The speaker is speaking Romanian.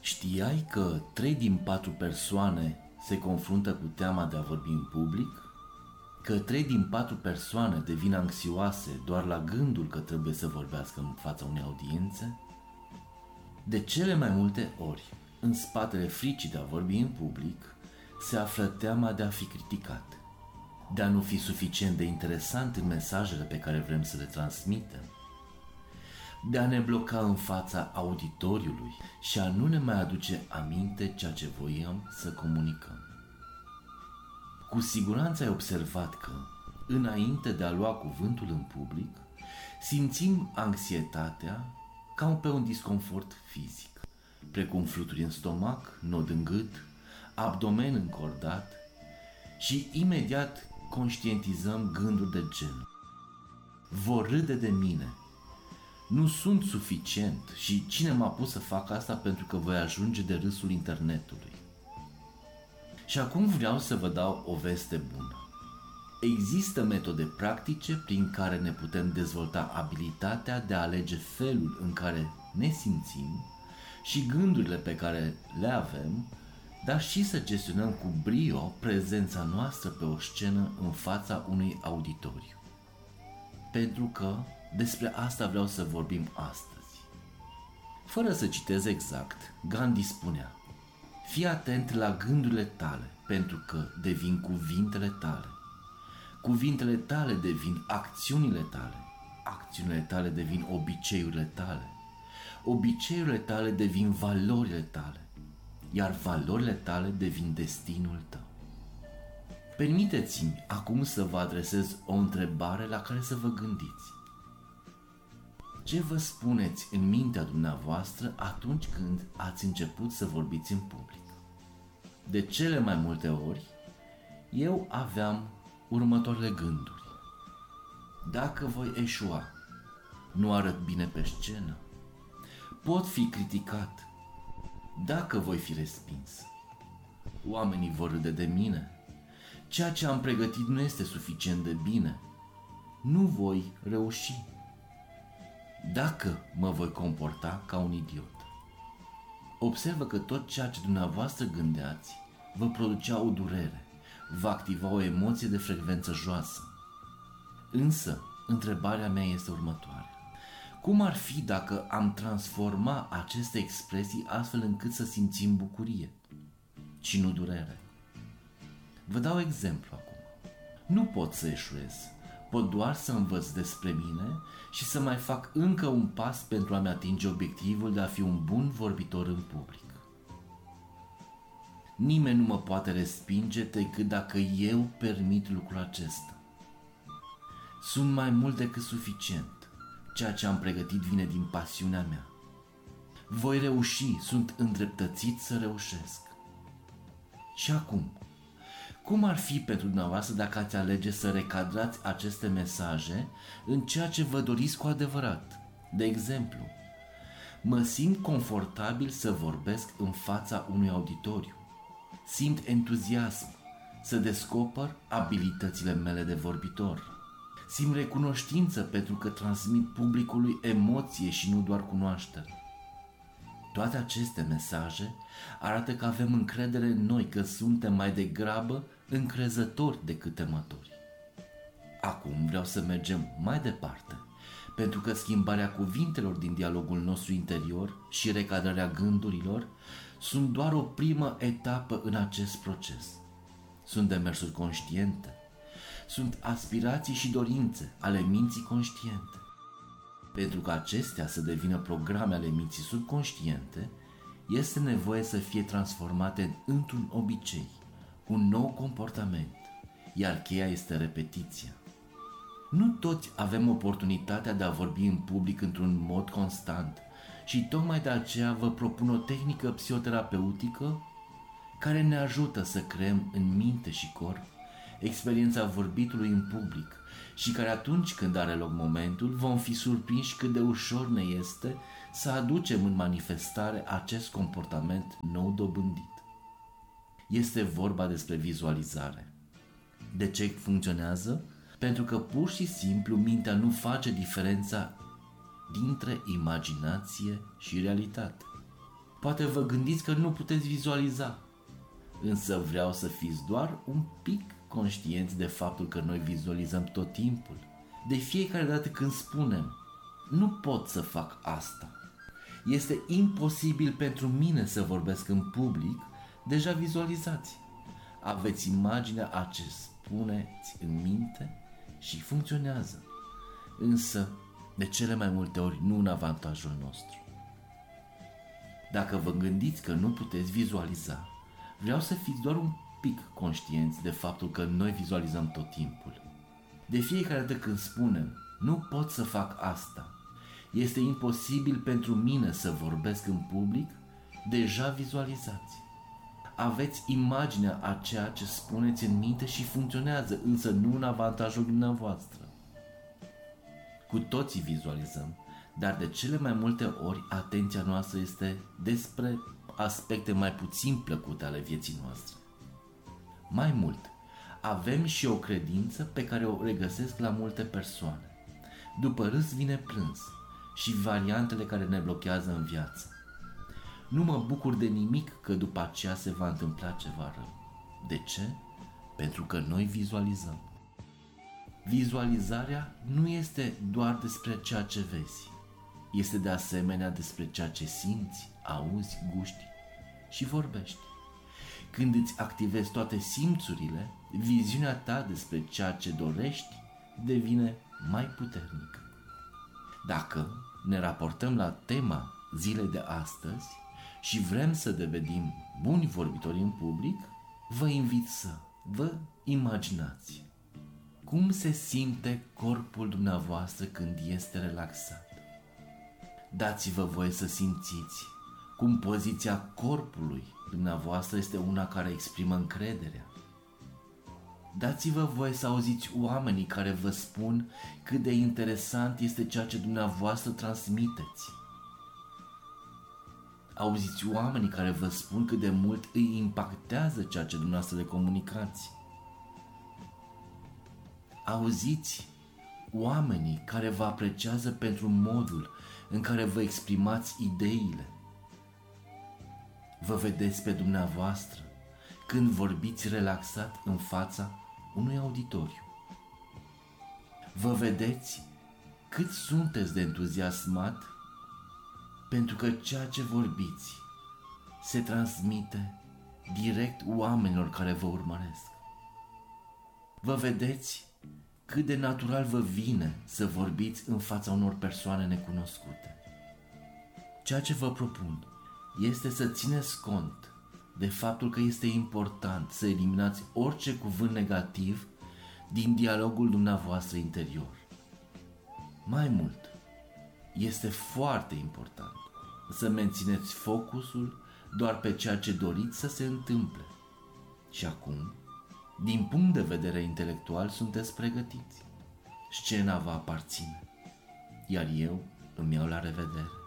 Știai că 3 din 4 persoane se confruntă cu teama de a vorbi în public? Că 3 din 4 persoane devin anxioase doar la gândul că trebuie să vorbească în fața unei audiențe? De cele mai multe ori, în spatele fricii de a vorbi în public, se află teama de a fi criticat, de a nu fi suficient de interesant în mesajele pe care vrem să le transmitem, de a ne bloca în fața auditoriului și a nu ne mai aduce aminte ceea ce voiam să comunicăm. Cu siguranță ai observat că, înainte de a lua cuvântul în public, simțim anxietatea ca pe un disconfort fizic, precum fluturi în stomac, nod în gât, abdomen încordat și imediat conștientizăm gânduri de gen: vor râde de mine, nu sunt suficient și cine m-a pus să fac asta pentru că voi ajunge de râsul internetului. Și acum vreau să vă dau o veste bună. Există metode practice prin care ne putem dezvolta abilitatea de a alege felul în care ne simțim și gândurile pe care le avem, dar și să gestionăm cu brio prezența noastră pe o scenă în fața unui auditoriu. Pentru că despre asta vreau să vorbim astăzi. Fără să citez exact, Gandhi spunea: fii atent la gândurile tale, pentru că devin cuvintele tale. Cuvintele tale devin acțiunile tale. Acțiunile tale devin obiceiurile tale. Obiceiurile tale devin valorile tale. Iar valorile tale devin destinul tău. Permiteți-mi acum să vă adresez o întrebare la care să vă gândiți. Ce vă spuneți în mintea dumneavoastră atunci când ați început să vorbiți în public? De cele mai multe ori, eu aveam următoarele gânduri. Dacă voi eșua, nu arăt bine pe scenă, pot fi criticat, dacă voi fi respins, oamenii vor râde de mine, ceea ce am pregătit nu este suficient de bine, nu voi reuși, dacă mă voi comporta ca un idiot. Observă că tot ceea ce dumneavoastră gândeați vă producea o durere, va activa o emoție de frecvență joasă. Însă, întrebarea mea este următoarea. Cum ar fi dacă am transforma aceste expresii astfel încât să simțim bucurie și nu durere? Vă dau exemplu acum. Nu pot să eșuez, pot doar să învăț despre mine și să mai fac încă un pas pentru a-mi atinge obiectivul de a fi un bun vorbitor în public. Nimeni nu mă poate respinge decât dacă eu permit lucrul acesta. Sunt mai mult decât suficient. Ceea ce am pregătit vine din pasiunea mea. Voi reuși, sunt îndreptățit să reușesc. Și acum, cum ar fi pentru dumneavoastră dacă ați alege să recadrați aceste mesaje în ceea ce vă doriți cu adevărat? De exemplu, mă simt confortabil să vorbesc în fața unui auditoriu. Simt entuziasm să descoper abilitățile mele de vorbitor. Simt recunoștință pentru că transmit publicului emoție și nu doar cunoaștere. Toate aceste mesaje arată că avem încredere în noi, că suntem mai degrabă încrezători decât temători. Acum vreau să mergem mai departe, pentru că schimbarea cuvintelor din dialogul nostru interior și recadrarea gândurilor sunt doar o primă etapă în acest proces. Sunt demersuri conștiente, sunt aspirații și dorințe ale minții conștiente. Pentru că acestea să devină programe ale minții subconștiente, este nevoie să fie transformate într-un obicei, un nou comportament, iar cheia este repetiția. Nu toți avem oportunitatea de a vorbi în public într-un mod constant și tocmai de aceea vă propun o tehnică psihoterapeutică care ne ajută să creăm în minte și corp experiența vorbitului în public și care atunci când are loc momentul vom fi surprinși cât de ușor ne este să aducem în manifestare acest comportament nou dobândit. Este vorba despre vizualizare. De ce funcționează? Pentru că pur și simplu mintea nu face diferența dintre imaginație și realitate. Poate vă gândiți că nu puteți vizualiza, însă vreau să fiți doar un pic conștienți de faptul că noi vizualizăm tot timpul. De fiecare dată când spunem, nu pot să fac asta, este imposibil pentru mine să vorbesc în public, deja vizualizați. Aveți imaginea a ce spuneți în minte și funcționează, însă de cele mai multe ori nu în avantajul nostru. Dacă vă gândiți că nu puteți vizualiza, vreau să fiți doar un pic conștienți de faptul că noi vizualizăm tot timpul. De fiecare dată când spunem, nu pot să fac asta, este imposibil pentru mine să vorbesc în public, deja vizualizați. Aveți imaginea a ceea ce spuneți în minte și funcționează, însă nu în avantajul dumneavoastră. Cu toții vizualizăm, dar de cele mai multe ori atenția noastră este despre aspecte mai puțin plăcute ale vieții noastre. Mai mult, avem și o credință pe care o regăsesc la multe persoane. După râs vine plâns și variantele care ne blochează în viață. Nu mă bucur de nimic că după aceea se va întâmpla ceva rău. De ce? Pentru că noi vizualizăm. Vizualizarea nu este doar despre ceea ce vezi. Este de asemenea despre ceea ce simți, auzi, guști și vorbești. Când îți activezi toate simțurile, viziunea ta despre ceea ce dorești devine mai puternică. Dacă ne raportăm la tema zilei de astăzi și vrem să devenim buni vorbitori în public, vă invit să vă imaginați cum se simte corpul dumneavoastră când este relaxat. Dați-vă voie să simțiți cum poziția corpului dumneavoastră este una care exprimă încrederea. Dați-vă voie să auziți oamenii care vă spun cât de interesant este ceea ce dumneavoastră transmiteți. Auziți oamenii care vă spun cât de mult îi impactează ceea ce dumneavoastră le comunicați. Auziți oamenii care vă apreciază pentru modul în care vă exprimați ideile. Vă vedeți pe dumneavoastră când vorbiți relaxat în fața unui auditoriu. Vă vedeți cât sunteți de entuziasmat pentru că ceea ce vorbiți se transmite direct oamenilor care vă urmăresc. Vă vedeți cât de natural vă vine să vorbiți în fața unor persoane necunoscute. Ceea ce vă propun este să țineți cont de faptul că este important să eliminați orice cuvânt negativ din dialogul dumneavoastră interior. Mai mult, este foarte important să mențineți focusul doar pe ceea ce doriți să se întâmple. Și acum, din punct de vedere intelectual, sunteți pregătiți. Scena vă aparține, iar eu îmi iau la revedere.